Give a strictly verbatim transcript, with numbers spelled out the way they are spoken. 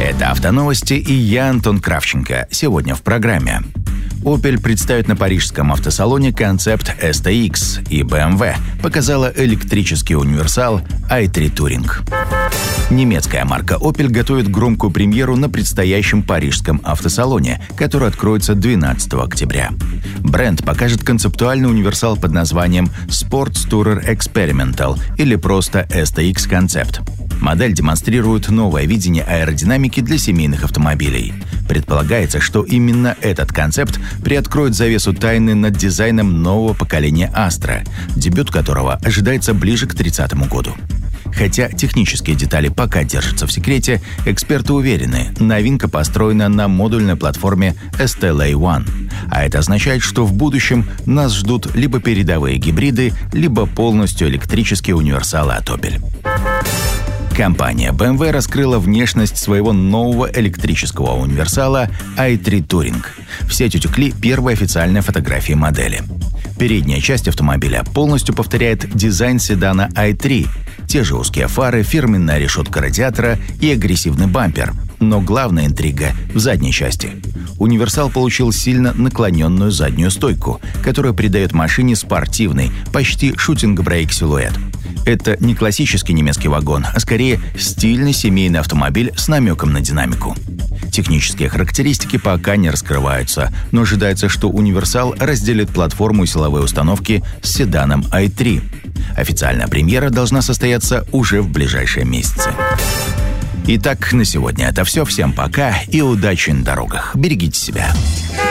Это «Автоновости» и я, Антон Кравченко. Сегодня в программе. Opel представит на парижском автосалоне концепт эс ти икс, и бэ эм вэ показала электрический универсал ай три Touring. Немецкая марка Opel готовит громкую премьеру на предстоящем парижском автосалоне, который откроется двенадцатого октября. Бренд покажет концептуальный универсал под названием Sports Tourer Experimental или просто эс ти икс Concept. Модель демонстрирует новое видение аэродинамики для семейных автомобилей. Предполагается, что именно этот концепт приоткроет завесу тайны над дизайном нового поколения Astra, дебют которого ожидается ближе к тридцатому году. Хотя технические детали пока держатся в секрете, эксперты уверены, новинка построена на модульной платформе эс ти эл эй один. А это означает, что в будущем нас ждут либо передовые гибриды, либо полностью электрические универсалы от Opel. Компания бэ эм вэ раскрыла внешность своего нового электрического универсала ай три Touring. В сеть утекли первые официальные фотографии модели. Передняя часть автомобиля полностью повторяет дизайн седана ай три. Те же узкие фары, фирменная решетка радиатора и агрессивный бампер. Но главная интрига в задней части. Универсал получил сильно наклоненную заднюю стойку, которая придает машине спортивный, почти шутинг-брейк силуэт. Это не классический немецкий вагон, а скорее стильный семейный автомобиль с намеком на динамику. Технические характеристики пока не раскрываются, но ожидается, что универсал разделит платформу и силовые установки с седаном ай три. Официальная премьера должна состояться уже в ближайшие месяцы. Итак, на сегодня это все. Всем пока и удачи на дорогах. Берегите себя.